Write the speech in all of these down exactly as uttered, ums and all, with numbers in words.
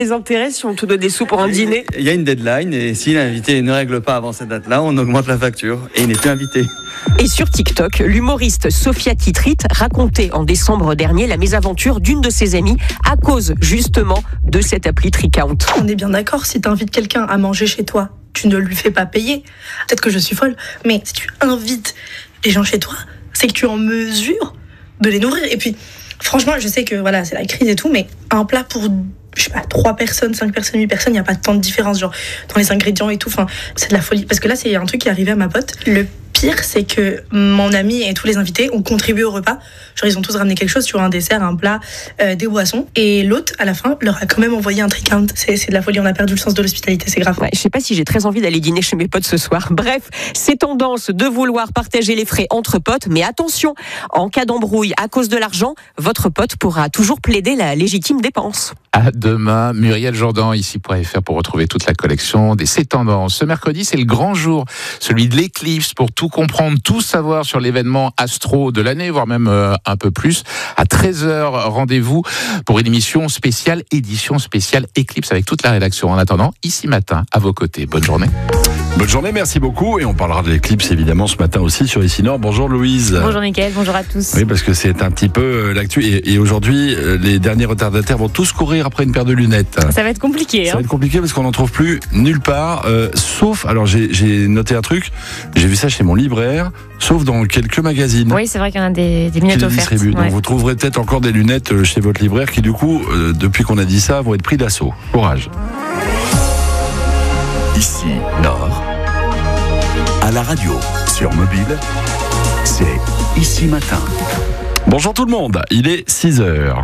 Les intérêts si on te donne des sous pour un dîner? Il y a une deadline et si l'invité ne règle pas avant cette date-là, on augmente la facture et il n'est plus invité. Et sur TikTok, l'humoriste Sophia Titrit racontait en décembre dernier la mésaventure d'une de ses amies à cause justement de cette appli Tricount. On est bien d'accord, si tu invites quelqu'un à manger chez toi, tu ne lui fais pas payer. Peut-être que je suis folle, mais si tu invites les gens chez toi, c'est que tu es en mesure de les nourrir. Et puis, franchement, je sais que voilà, c'est la crise et tout, mais un plat pour, je sais pas, trois personnes, cinq personnes, huit personnes, il n'y a pas tant de différence, genre, dans les ingrédients et tout. Enfin, c'est de la folie. Parce que là, c'est un truc qui est arrivé à ma pote. Le pire, c'est que mon ami et tous les invités ont contribué au repas. Genre, ils ont tous ramené quelque chose, tu vois, un dessert, un plat, euh, des boissons. Et l'hôte, à la fin, leur a quand même envoyé un tricount. C'est, c'est de la folie, on a perdu le sens de l'hospitalité, c'est grave. Ouais, je sais pas si j'ai très envie d'aller dîner chez mes potes ce soir. Bref, c'est tendance de vouloir partager les frais entre potes, mais attention, en cas d'embrouille à cause de l'argent, votre pote pourra toujours plaider la légitime dépense. À demain, Muriel Jourdan, ici point F R pour retrouver toute la collection des C'est Tendances. Ce mercredi, c'est le grand jour, celui de l'éclipse, pour tout comprendre, tout savoir sur l'événement astro de l'année, voire même euh, un peu plus. À treize heures, rendez-vous pour une émission spéciale, édition spéciale éclipse avec toute la rédaction. En attendant, ici matin, à vos côtés. Bonne journée. Bonne journée, merci beaucoup. Et on parlera de l'éclipse évidemment ce matin aussi sur Ici Nord. Bonjour Louise. Bonjour Mickaël, bonjour à tous. Oui, parce que c'est un petit peu l'actu. Et, et aujourd'hui, les derniers retardataires vont tous courir après une paire de lunettes. Ça va être compliqué. Ça hein. va être compliqué parce qu'on n'en trouve plus nulle part. Euh, sauf, alors j'ai, j'ai noté un truc, j'ai vu ça chez mon libraire, sauf dans quelques magazines. Oui, c'est vrai qu'il y en a des, des lunettes offertes. Ouais. Donc vous trouverez peut-être encore des lunettes chez votre libraire qui du coup, euh, depuis qu'on a dit ça, vont être pris d'assaut. Courage. Ici Nord. À la radio, sur mobile, c'est Ici Matin. Bonjour tout le monde, il est six heures.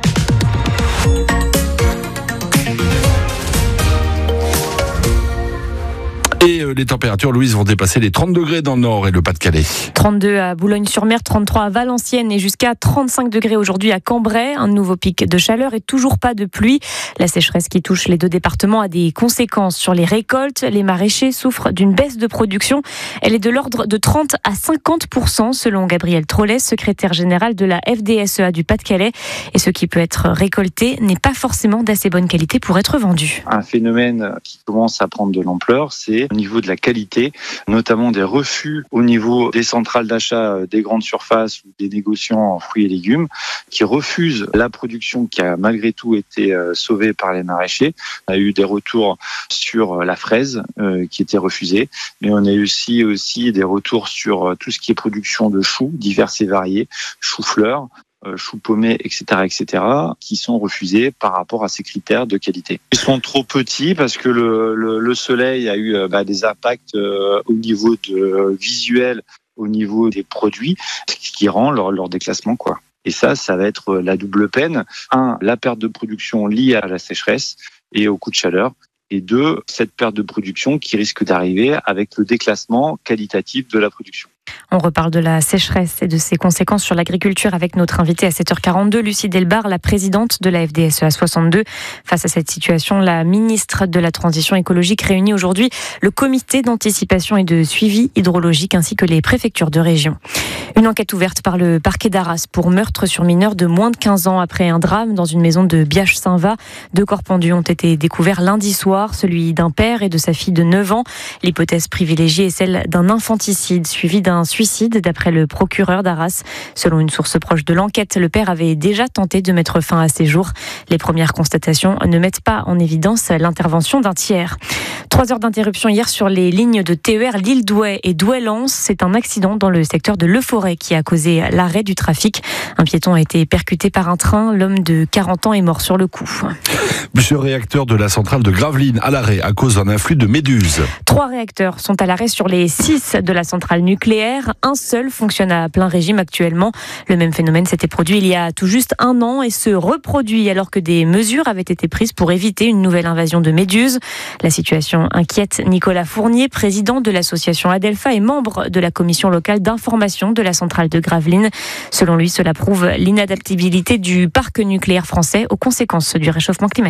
Et les températures, Louise, vont dépasser les trente degrés dans le Nord et le Pas-de-Calais. trente-deux à Boulogne-sur-Mer, trente-trois à Valenciennes et jusqu'à trente-cinq degrés aujourd'hui à Cambrai. Un nouveau pic de chaleur et toujours pas de pluie. La sécheresse qui touche les deux départements a des conséquences sur les récoltes. Les maraîchers souffrent d'une baisse de production. Elle est de l'ordre de trente à cinquante pour cent selon Gabriel Trollet, secrétaire général de la F D S E A du Pas-de-Calais. Et ce qui peut être récolté n'est pas forcément d'assez bonne qualité pour être vendu. Un phénomène qui commence à prendre de l'ampleur, c'est au niveau de la qualité, notamment des refus au niveau des centrales d'achat des grandes surfaces ou des négociants en fruits et légumes qui refusent la production qui a malgré tout été sauvée par les maraîchers. On a eu des retours sur la fraise euh, qui était refusée, mais on a eu aussi, aussi des retours sur tout ce qui est production de choux divers et variés, choux-fleurs, Euh, choux paumés, et cetera, et cetera, qui sont refusés par rapport à ces critères de qualité. Ils sont trop petits parce que le, le, le soleil a eu euh, bah, des impacts euh, au niveau de euh, visuel, au niveau des produits, ce qui rend leur, leur déclassement, quoi. Et ça, ça va être la double peine. Un, la perte de production liée à la sécheresse et au coup de chaleur. Et deux, cette perte de production qui risque d'arriver avec le déclassement qualitatif de la production. On reparle de la sécheresse et de ses conséquences sur l'agriculture avec notre invitée à sept heures quarante-deux, Lucie Delbar, la présidente de la F D S E A soixante-deux. Face à cette situation, la ministre de la Transition écologique réunit aujourd'hui le comité d'anticipation et de suivi hydrologique ainsi que les préfectures de région. Une enquête ouverte par le parquet d'Arras pour meurtre sur mineur de moins de quinze ans après un drame dans une maison de Biache-Saint-Va. Deux corps pendus ont été découverts lundi soir, celui d'un père et de sa fille de neuf ans. L'hypothèse privilégiée est celle d'un infanticide suivi d'un suicide d'après le procureur d'Arras. Selon une source proche de l'enquête, le père avait déjà tenté de mettre fin à ses jours. Les premières constatations ne mettent pas en évidence l'intervention d'un tiers. Trois heures d'interruption hier sur les lignes de T E R Lille-Douai et Douai-Lens. C'est un accident dans le secteur de Leforêt qui a causé l'arrêt du trafic. Un piéton a été percuté par un train. L'homme de quarante ans est mort sur le coup. Plusieurs réacteurs de la centrale de Gravelines à l'arrêt à cause d'un afflux de méduses. Trois réacteurs sont à l'arrêt sur les six de la centrale nucléaire. Un seul fonctionne à plein régime actuellement. Le même phénomène s'était produit il y a tout juste un an et se reproduit alors que des mesures avaient été prises pour éviter une nouvelle invasion de méduses. La situation inquiète Nicolas Fournier, président de l'association Adelpha et membre de la commission locale d'information de la centrale de Gravelines. Selon lui, cela prouve l'inadaptabilité du parc nucléaire français aux conséquences du réchauffement climatique.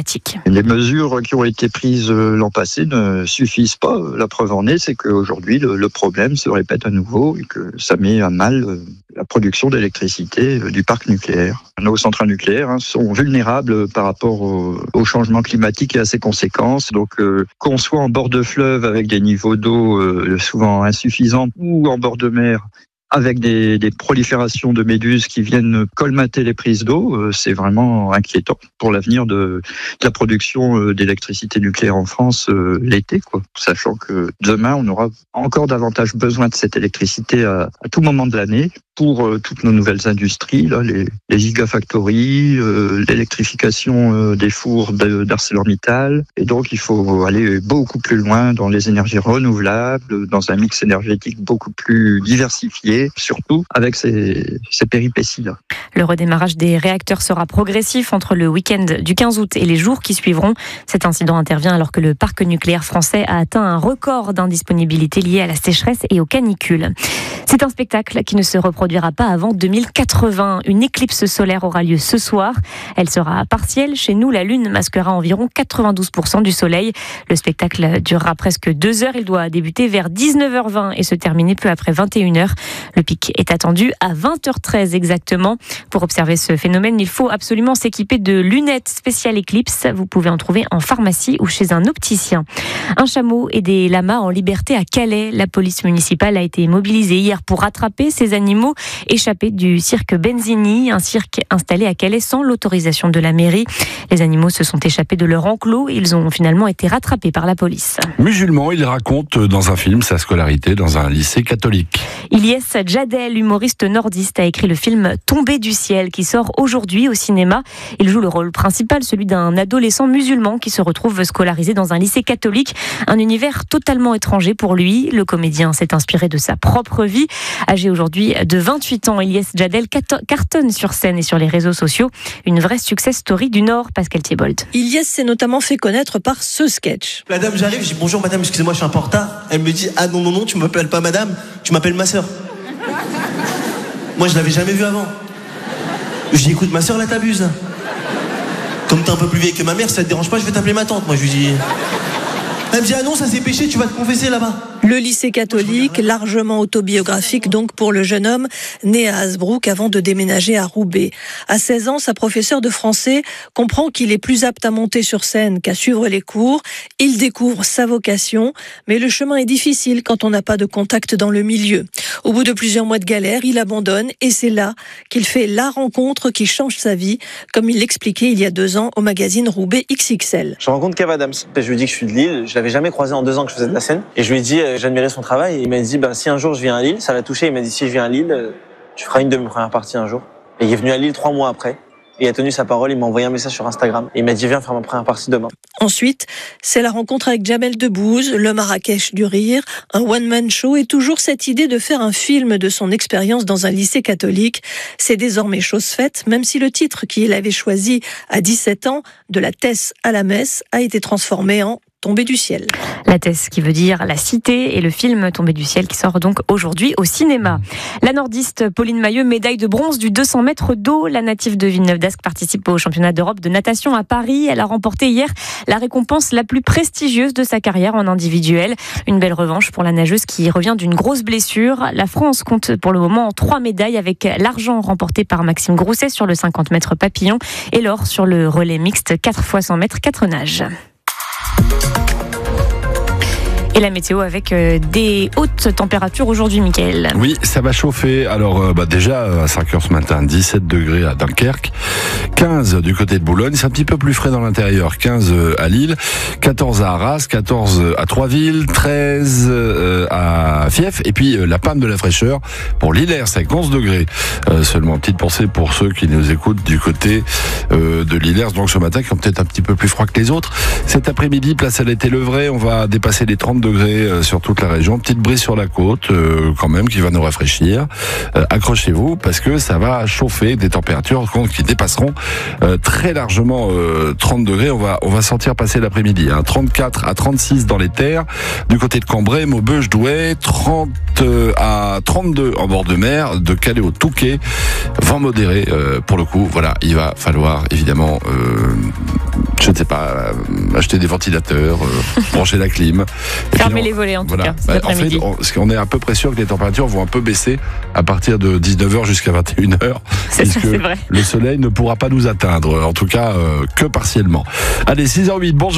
climatique. Les mesures qui ont été prises l'an passé ne suffisent pas. La preuve en est, c'est qu'aujourd'hui, le, le problème se répète à nouveau et que ça met à mal la production d'électricité du parc nucléaire. Nos centrales nucléaires hein, sont vulnérables par rapport au, au changement climatique et à ses conséquences. Donc, euh, qu'on soit en bord de fleuve avec des niveaux d'eau euh, souvent insuffisants ou en bord de mer, avec des, des proliférations de méduses qui viennent colmater les prises d'eau, euh, c'est vraiment inquiétant pour l'avenir de, de la production euh, d'électricité nucléaire en France euh, l'été, quoi. Sachant que demain, on aura encore davantage besoin de cette électricité à, à tout moment de l'année pour euh, toutes nos nouvelles industries, là, les, les gigafactories, euh, l'électrification euh, des fours de, d'ArcelorMittal. Et donc, il faut aller beaucoup plus loin dans les énergies renouvelables, dans un mix énergétique beaucoup plus diversifié, surtout avec ces, ces péripéties-là. Le redémarrage des réacteurs sera progressif entre le week-end du quinze août et les jours qui suivront. Cet incident intervient alors que le parc nucléaire français a atteint un record d'indisponibilité lié à la sécheresse et aux canicules. C'est un spectacle qui ne se reproduira pas avant deux mille quatre-vingts. Une éclipse solaire aura lieu ce soir. Elle sera partielle. Chez nous, la Lune masquera environ quatre-vingt-douze pour cent du soleil. Le spectacle durera presque deux heures. Il doit débuter vers dix-neuf heures vingt et se terminer peu après vingt et une heures. Le pic est attendu à vingt heures treize exactement. Pour observer ce phénomène, il faut absolument s'équiper de lunettes spéciales éclipse. Vous pouvez en trouver en pharmacie ou chez un opticien. Un chameau et des lamas en liberté à Calais. La police municipale a été mobilisée hier pour rattraper ces animaux échappés du cirque Benzini, un cirque installé à Calais sans l'autorisation de la mairie. Les animaux se sont échappés de leur enclos. Ils ont finalement été rattrapés par la police. Musulman, il raconte dans un film sa scolarité dans un lycée catholique. Ilyes Jadel, humoriste nordiste, a écrit le film Tombé du ciel qui sort aujourd'hui au cinéma. Il joue le rôle principal, celui d'un adolescent musulman qui se retrouve scolarisé dans un lycée catholique. Un univers totalement étranger pour lui. Le comédien s'est inspiré de sa propre vie. Âgé aujourd'hui de vingt-huit ans, Ilyes Jadel cartonne sur scène et sur les réseaux sociaux. Une vraie success story du Nord, Pascal Thiebold. Ilyes s'est notamment fait connaître par ce sketch. La dame, j'arrive, je dis bonjour madame, excusez-moi, je suis un peu en retard. Elle me dit ah non, non, non, tu m'appelles pas madame, tu m'appelles ma sœur. Moi, je l'avais jamais vue avant. Je dis écoute, ma sœur là, t'abuses. Comme t'es un peu plus vieille que ma mère, si ça te dérange pas, je vais t'appeler ma tante. Moi, je lui dis. Elle me dit ah non, ça c'est péché, tu vas te confesser là-bas. Le lycée catholique, largement autobiographique donc pour le jeune homme, né à Hasbrook avant de déménager à Roubaix. À seize ans, sa professeure de français comprend qu'il est plus apte à monter sur scène qu'à suivre les cours. Il découvre sa vocation, mais le chemin est difficile quand on n'a pas de contact dans le milieu. Au bout de plusieurs mois de galère, il abandonne et c'est là qu'il fait la rencontre qui change sa vie, comme il l'expliquait il y a deux ans au magazine Roubaix X X L. Je rencontre Kev Adams. Je lui dis que je suis de Lille. Je l'avais jamais croisé en deux ans que je faisais de la scène. Et je lui ai dit, euh, j'admirais son travail. Et il m'a dit, ben, si un jour je viens à Lille, ça l'a touché. Il m'a dit, si je viens à Lille, euh, tu feras une de mes premières parties un jour. Et il est venu à Lille trois mois après. Et il a tenu sa parole. Il m'a envoyé un message sur Instagram. Et il m'a dit, viens faire ma première partie demain. Ensuite, c'est la rencontre avec Jamel Debbouze, le Marrakech du rire, un one-man show et toujours cette idée de faire un film de son expérience dans un lycée catholique. C'est désormais chose faite, même si le titre qu'il avait choisi à dix-sept ans, de la Thèse à la messe, a été transformé en Tombé du ciel. La Thèse qui veut dire la cité et le film Tombé du ciel qui sort donc aujourd'hui au cinéma. La nordiste Pauline Mailleux, médaille de bronze du deux cents mètres d'eau. La native de Villeneuve-d'Ascq participe au championnat d'Europe de natation à Paris. Elle a remporté hier la récompense la plus prestigieuse de sa carrière en individuel. Une belle revanche pour la nageuse qui revient d'une grosse blessure. La France compte pour le moment trois médailles avec l'argent remporté par Maxime Grousset sur le cinquante mètres papillon et l'or sur le relais mixte quatre fois cent mètres quatre nages. Et la météo avec des hautes températures aujourd'hui, Mickaël. Oui, ça va chauffer. Alors, euh, bah déjà, à cinq heures ce matin, dix-sept degrés à Dunkerque, quinze du côté de Boulogne. C'est un petit peu plus frais dans l'intérieur. quinze à Lille, quatorze à Arras, quatorze à Troisville, treize euh, à Fief. Et puis, euh, la panne de la fraîcheur pour Lillers, avec onze degrés. Euh, seulement, petite pensée pour ceux qui nous écoutent du côté euh, de Lillers. Donc, ce matin, qui ont peut-être un petit peu plus froid que les autres. Cet après-midi, place à l'été Levré, on va dépasser les trente degrés. degrés euh, sur toute la région. Petite brise sur la côte, euh, quand même, qui va nous rafraîchir. Euh, accrochez-vous, parce que ça va chauffer des températures qui dépasseront euh, très largement euh, trente degrés. On va, on va sentir passer l'après-midi. Hein. trente-quatre à trente-six dans les terres. Du côté de Cambrai, Maubeuge, Douai, trente à trente-deux en bord de mer, de Calais au Touquet. Vent modéré, euh, pour le coup. Voilà, il va falloir, évidemment, euh, je ne sais pas, euh, acheter des ventilateurs, euh, brancher la clim. Fermer les volets, en tout voilà. cas, cet bah, en fait, on, on est à peu près sûr que les températures vont un peu baisser à partir de dix-neuf heures jusqu'à vingt et une heures. C'est ça, c'est vrai. Le soleil ne pourra pas nous atteindre, en tout cas, euh, que partiellement. Allez, six heures huit, bonjour.